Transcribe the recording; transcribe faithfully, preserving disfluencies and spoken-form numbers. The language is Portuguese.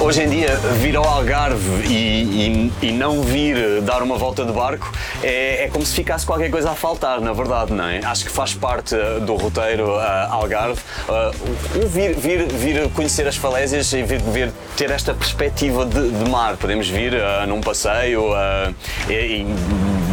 hoje em dia vir ao Algarve e, e, e não vir dar uma volta de barco é, é como se ficasse qualquer coisa a faltar, na verdade, não é? Acho que faz parte do roteiro uh, Algarve uh, vir, vir, vir conhecer as falésias e vir, vir ter esta perspectiva de, de mar. Podemos vir uh, num passeio uh, e, e